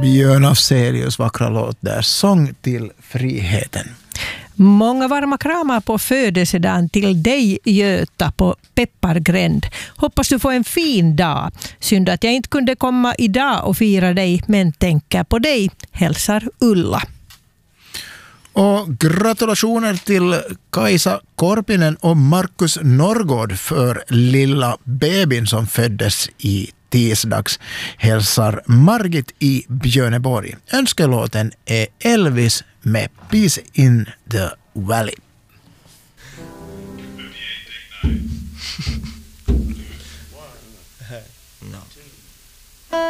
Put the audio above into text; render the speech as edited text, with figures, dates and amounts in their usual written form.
Björn Afzelius vackra låt där, Sång till friheten. Många varma kramar på födelsedagen till dig, Göta, på Peppargränd. Hoppas du får en fin dag. Synd att jag inte kunde komma idag och fira dig, men tänker på dig, hälsar Ulla. Och gratulationer till Kaisa Korpinen och Markus Norrgård för lilla bebin som föddes i tisdags, hälsar Margit i Björneborg. Önskelåten är Elvis med Peace in the Valley.